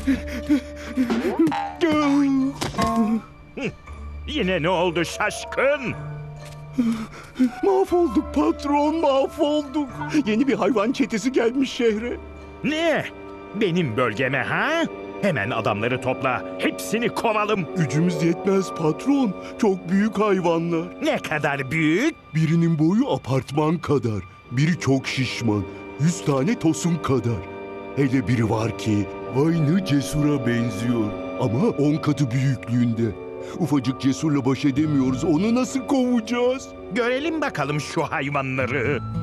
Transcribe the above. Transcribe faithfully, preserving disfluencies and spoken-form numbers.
Yine ne oldu şaşkın? Mahvolduk patron, mahvolduk. Yeni bir hayvan çetesi gelmiş şehre. Ne? Benim bölgeme ha? Hemen adamları topla. Hepsini kovalım. Gücümüz yetmez patron. Çok büyük hayvanlar. Ne kadar büyük? Birinin boyu apartman kadar. Biri çok şişman. Yüz tane tosun kadar. Hele biri var ki aynı Cesur'a benziyor. Ama on katı büyüklüğünde. Ufacık Cesur'la baş edemiyoruz. Onu nasıl kovacağız? Görelim bakalım şu hayvanları.